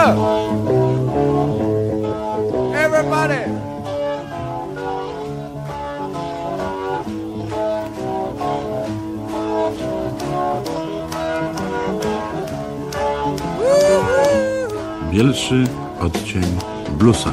up! Everybody! Bielszy odcień bluesa.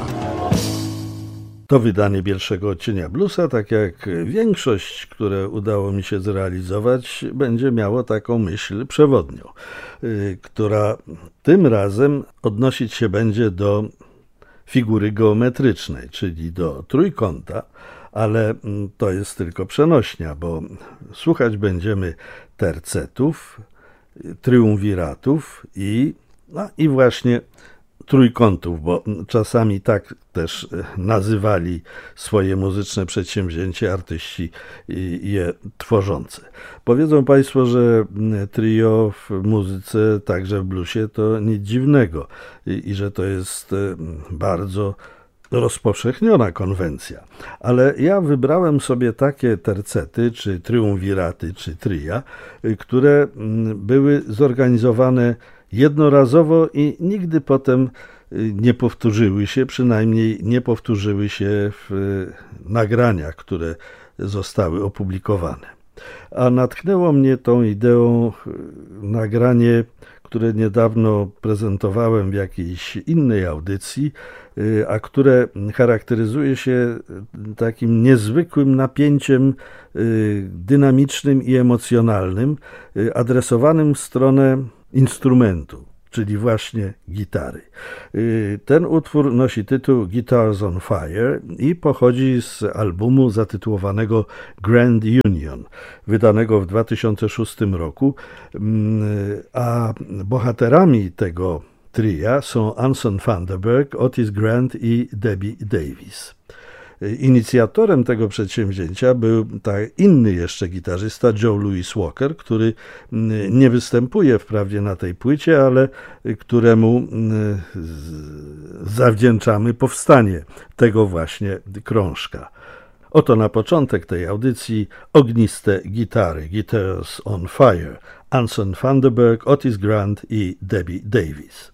To wydanie Bielszego odcienia bluesa, tak jak większość, które udało mi się zrealizować, będzie miało taką myśl przewodnią, która tym razem odnosić się będzie do figury geometrycznej, czyli do trójkąta, ale to jest tylko przenośnia, bo słuchać będziemy tercetów, triumviratów i właśnie trójkątów, bo czasami tak też nazywali swoje muzyczne przedsięwzięcie artyści je tworzący. Powiedzą Państwo, że trio w muzyce, także w bluesie, to nic dziwnego i że to jest bardzo rozpowszechniona konwencja. Ale ja wybrałem sobie takie tercety, czy triumviraty, czy tria, które były zorganizowane jednorazowo i nigdy potem nie powtórzyły się, przynajmniej nie powtórzyły się w nagraniach, które zostały opublikowane. A natchnęło mnie tą ideą nagranie, które niedawno prezentowałem w jakiejś innej audycji, a które charakteryzuje się takim niezwykłym napięciem dynamicznym i emocjonalnym, adresowanym w stronę instrumentu, czyli właśnie gitary. Ten utwór nosi tytuł Guitars on Fire i pochodzi z albumu zatytułowanego Grand Union, wydanego w 2006 roku, a bohaterami tego tria są Anson Vanderburg, Otis Grant i Debbie Davis. Inicjatorem tego przedsięwzięcia był inny jeszcze gitarzysta, Joe Louis Walker, który nie występuje wprawdzie na tej płycie, ale któremu zawdzięczamy powstanie tego właśnie krążka. Oto na początek tej audycji ogniste gitary, Guitars on Fire, Anson Vanderburg, Otis Grant i Debbie Davis.